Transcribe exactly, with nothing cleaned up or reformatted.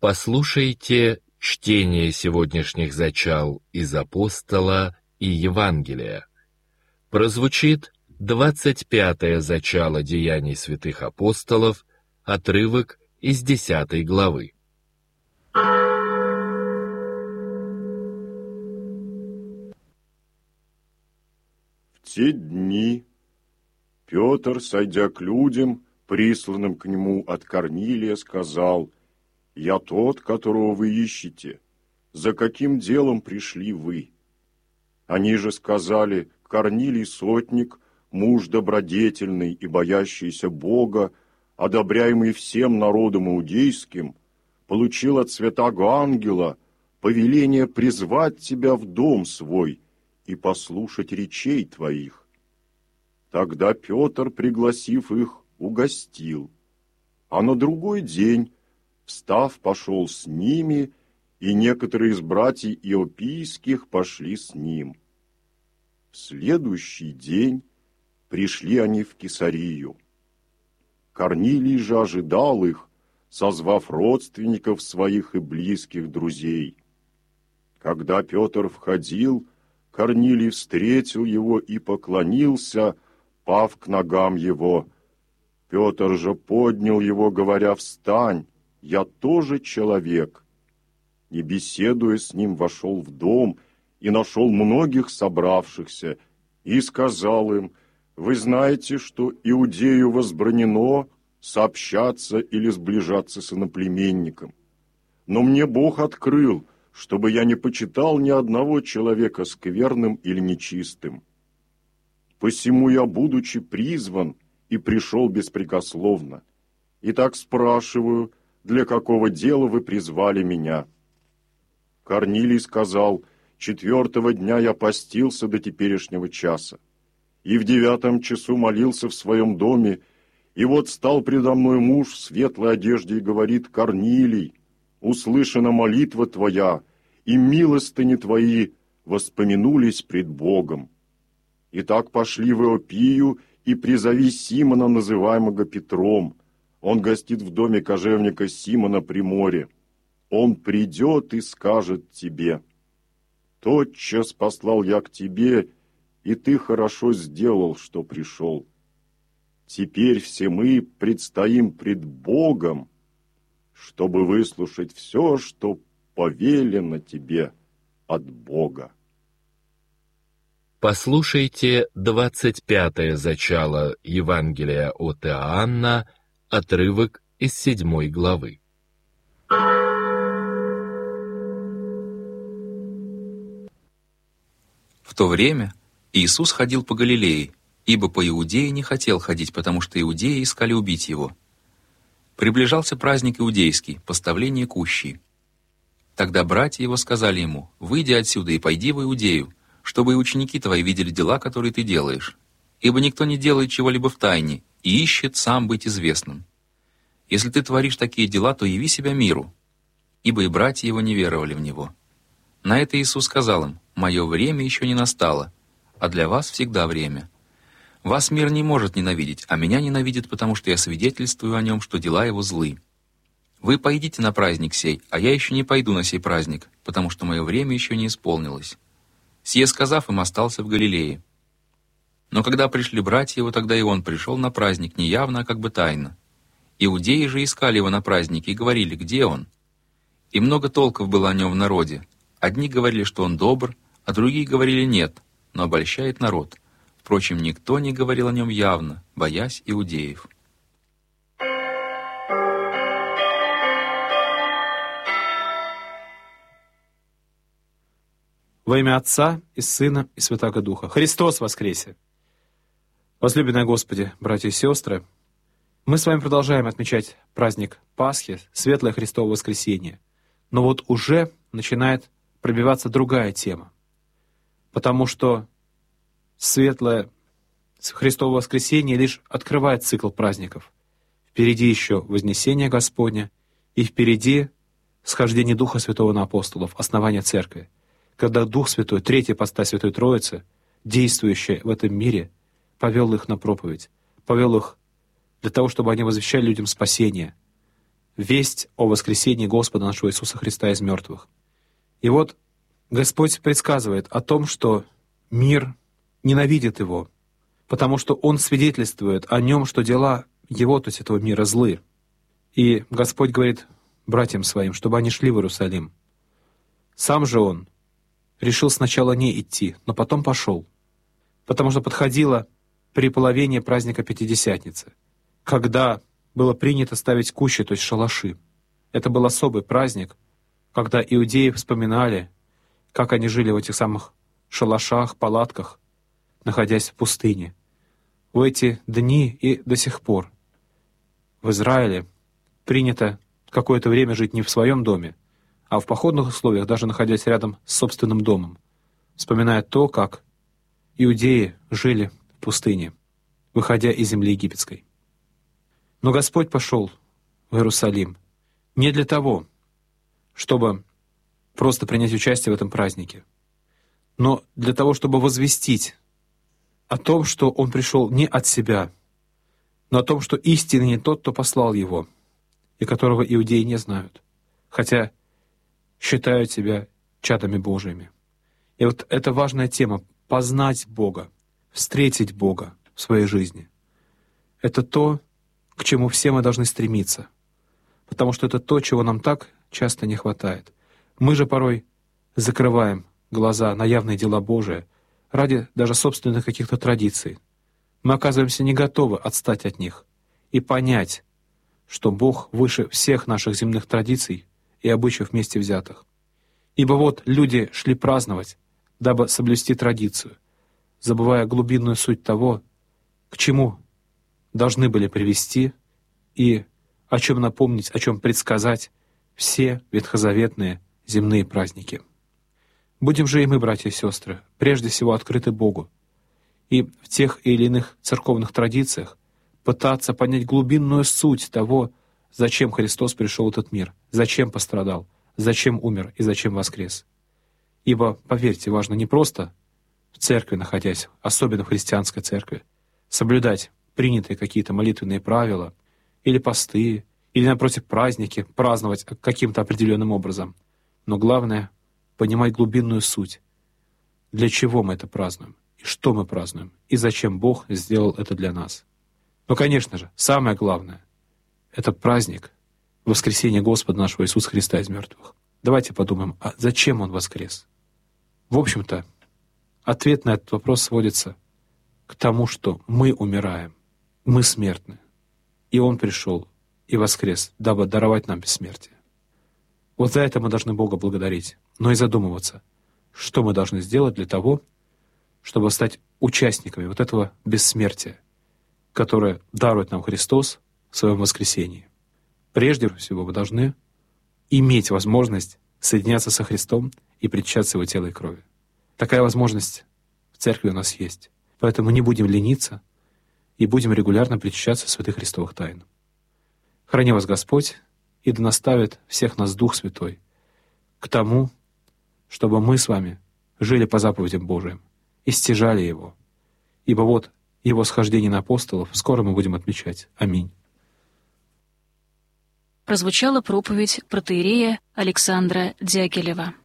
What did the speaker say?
Послушайте чтение сегодняшних зачал из Апостола и Евангелия. Прозвучит двадцать пятое зачало Деяний святых апостолов, отрывок из десятой главы. В те дни Петр, сойдя к людям, присланным к нему от Корнилия, сказал: «Я тот, которого вы ищете. За каким делом пришли вы?» Они же сказали: «Корнилий сотник, муж добродетельный и боящийся Бога, одобряемый всем народом иудейским, получил от святаго ангела повеление призвать тебя в дом свой и послушать речей твоих». Тогда Петр, пригласив их, угостил, а на другой день, встав, пошел с ними, и некоторые из братьев иопийских пошли с ним. В следующий день пришли они в Кесарию. Корнилий же ожидал их, созвав родственников своих и близких друзей. Когда Петр входил, Корнилий встретил его и поклонился, пав к ногам его. Петр же поднял его, говоря: «Встань, я тоже человек». И, беседуя с ним, вошел в дом и нашел многих собравшихся, и сказал им: «Вы знаете, что иудею возбранено сообщаться или сближаться с иноплеменником. Но мне Бог открыл, чтобы я не почитал ни одного человека скверным или нечистым. Посему я, будучи призван, и пришел беспрекословно. Итак, спрашиваю, для какого дела вы призвали меня?» Корнилий сказал: «Четвертого дня я постился до теперешнего часа, и в девятом часу молился в своем доме, и вот стал предо мной муж в светлой одежде и говорит: Корнилий, услышана молитва твоя, и милостыни твои воспомянулись пред Богом. Итак, пошли в Иопию и призови Симона, называемого Петром. Он гостит в доме кожевника Симона при море. Он придет и скажет тебе. Тотчас послал я к тебе, и ты хорошо сделал, что пришел. Теперь все мы предстоим пред Богом, чтобы выслушать все, что повелено тебе от Бога». Послушайте двадцать пятое зачало Евангелия от Иоанна, отрывок из седьмой главы. В то время Иисус ходил по Галилее, ибо по Иудее не хотел ходить, потому что иудеи искали убить его. Приближался праздник иудейский, поставление кущи. Тогда братья его сказали ему: «Выйди отсюда и пойди в Иудею, чтобы и ученики твои видели дела, которые ты делаешь. Ибо никто не делает чего-либо в тайне и ищет сам быть известным. Если ты творишь такие дела, то яви себя миру». Ибо и братья его не веровали в него. На это Иисус сказал им: «Мое время еще не настало, а для вас всегда время. Вас мир не может ненавидеть, а меня ненавидит, потому что я свидетельствую о нем, что дела его злы. Вы пойдите на праздник сей, а я еще не пойду на сей праздник, потому что мое время еще не исполнилось». Сие сказав им, остался в Галилее. Но когда пришли братья его, тогда и он пришел на праздник не явно, а как бы тайно. Иудеи же искали его на празднике и говорили: «Где он?» И много толков было о нем в народе. Одни говорили, что он добр, а другие говорили: «Нет», но обольщает народ. Впрочем, никто не говорил о нем явно, боясь иудеев. Во имя Отца и Сына и Святаго Духа. Христос воскресе! Возлюбленные Господи, братья и сестры, мы с вами продолжаем отмечать праздник Пасхи, Светлое Христово воскресенье. Но вот уже начинает пробиваться другая тема, потому что Светлое Христово воскресенье лишь открывает цикл праздников. Впереди еще Вознесение Господне, и впереди схождение Духа Святого на апостолов, основание Церкви, когда Дух Святой, третья ипостась Святой Троицы, действующая в этом мире, повел их на проповедь, повел их для того, чтобы они возвещали людям спасение. весть о воскресении Господа нашего Иисуса Христа из мертвых. И вот Господь предсказывает о том, что мир ненавидит Его, потому что Он свидетельствует о Нем, что дела Его, то есть этого мира, злы. И Господь говорит братьям Своим, чтобы они шли в Иерусалим. Сам же Он решил сначала не идти, но потом пошел, потому что подходило преполовение праздника Пятидесятницы, когда было принято ставить кущи, то есть шалаши. Это был особый праздник, когда иудеи вспоминали, как они жили в этих самых шалашах, палатках, находясь в пустыне. В эти дни и до сих пор в Израиле принято какое-то время жить не в своем доме, а в походных условиях, даже находясь рядом с собственным домом, вспоминая то, как иудеи жили в пустыне, выходя из земли египетской. Но Господь пошел в Иерусалим не для того, чтобы просто принять участие в этом празднике, но для того, чтобы возвестить о том, что Он пришел не от себя, но о том, что истинный тот, кто послал Его, и которого иудеи не знают, хотя считают себя чадами Божьими. И вот эта важная тема — познать Бога, встретить Бога в своей жизни. Это то, к чему все мы должны стремиться, потому что это то, чего нам так часто не хватает. Мы же порой закрываем глаза на явные дела Божии ради даже собственных каких-то традиций. Мы оказываемся не готовы отстать от них и понять, что Бог выше всех наших земных традиций и обычаев вместе взятых. Ибо вот люди шли праздновать, дабы соблюсти традицию, забывая глубинную суть того, к чему должны были привести и о чем напомнить, о чем предсказать все ветхозаветные земные праздники. Будем же и мы, братья и сестры, прежде всего открыты Богу, и в тех или иных церковных традициях пытаться понять глубинную суть того, зачем Христос пришел в этот мир, зачем пострадал, зачем умер и зачем воскрес. Ибо, поверьте, важно не просто в церкви находясь, особенно в христианской церкви, соблюдать принятые какие-то молитвенные правила или посты, или, напротив, праздники, праздновать каким-то определенным образом. Но главное — понимать глубинную суть. Для чего мы это празднуем, и что мы празднуем, и зачем Бог сделал это для нас. Но, конечно же, самое главное — это праздник воскресения Господа нашего Иисуса Христа из мертвых. Давайте подумаем, а зачем Он воскрес? В общем-то, ответ на этот вопрос сводится к тому, что мы умираем, мы смертны, и Он пришел и воскрес, дабы даровать нам бессмертие. Вот за это мы должны Бога благодарить, но и задумываться, что мы должны сделать для того, чтобы стать участниками вот этого бессмертия, которое дарует нам Христос в Своем воскресении. Прежде всего, мы должны иметь возможность соединяться со Христом и причащаться Его тела и крови. Такая возможность в церкви у нас есть. Поэтому не будем лениться и будем регулярно причащаться святых Христовых тайн. Храни вас Господь, и да наставит всех нас Дух Святой к тому, чтобы мы с вами жили по заповедям Божиим и стяжали Его. Ибо вот Его схождение на апостолов скоро мы будем отмечать. Аминь. Прозвучала проповедь протоиерея Александра Дягилева.